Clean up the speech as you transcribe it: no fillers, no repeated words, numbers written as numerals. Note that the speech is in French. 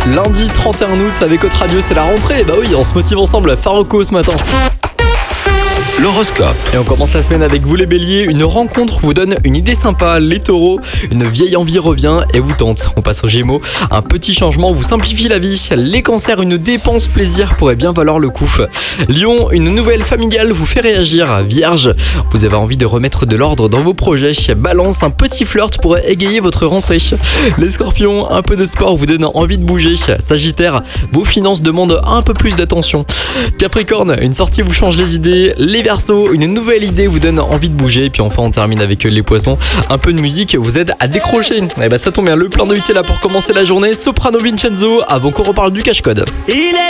lundi 31 août avec Haute Radio, c'est la rentrée. Bah oui, on se motive ensemble. Faroco ce matin. L'horoscope. Et on commence la semaine avec vous les béliers. Une rencontre vous donne une idée sympa. Les taureaux, une vieille envie revient et vous tente. On passe aux gémeaux. Un petit changement vous simplifie la vie. Les cancers, une dépense plaisir pourrait bien valoir le coup. Lion, une nouvelle familiale vous fait réagir. Vierge, vous avez envie de remettre de l'ordre dans vos projets. Balance, un petit flirt pourrait égayer votre rentrée. Les scorpions, un peu de sport vous donne envie de bouger. Sagittaire, vos finances demandent un peu plus d'attention. Capricorne, une sortie vous change les idées. Les Verseaux, une nouvelle idée vous donne envie de bouger. Et puis enfin on termine avec les poissons. Un peu de musique vous aide à décrocher. Et bah ça tombe bien, le plein de 8 est là pour commencer la journée. Soprano Vincenzo, avant qu'on reparle du cache-code.